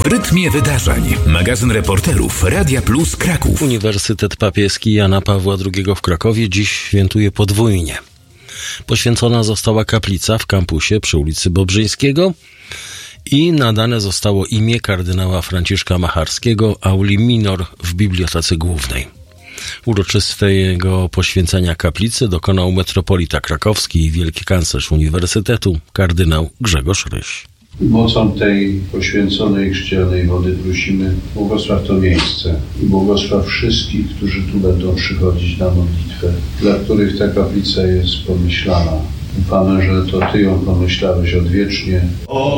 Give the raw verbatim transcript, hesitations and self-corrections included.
rytmie wydarzeń. Magazyn reporterów Radia Plus Kraków. Uniwersytet Papieski Jana Pawła drugiego w Krakowie dziś świętuje podwójnie. Poświęcona została kaplica w kampusie przy ulicy Bobrzyńskiego i nadane zostało imię kardynała Franciszka Macharskiego Auli Minor w Bibliotece Głównej. Uroczystego poświęcenia kaplicy dokonał metropolita krakowski i wielki kanclerz Uniwersytetu kardynał Grzegorz Ryś. Mocą tej poświęconej chrzcielnej wody prosimy, błogosław to miejsce i błogosław wszystkich, którzy tu będą przychodzić na modlitwę, dla których ta kaplica jest pomyślana. Ufamy, że to Ty ją pomyślałeś odwiecznie.